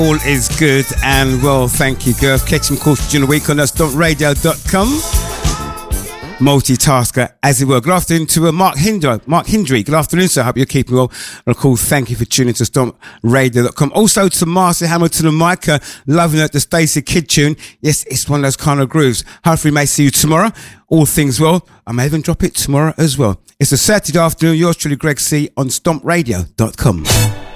All is good and well, thank you, girl. Catch some calls during the week on StompRadio.com. Multitasker, as it were. Good afternoon to Mark Hindry. Good afternoon, sir. I hope you're keeping well. And of course, thank you for tuning to StompRadio.com. Also to Marcy Hamilton and Mike, loving the Stacey Kidd tune. Yes, it's one of those kind of grooves. Hopefully, may see you tomorrow. All things well. I may even drop it tomorrow as well. It's a Saturday afternoon. Yours truly, Greg C, on StompRadio.com.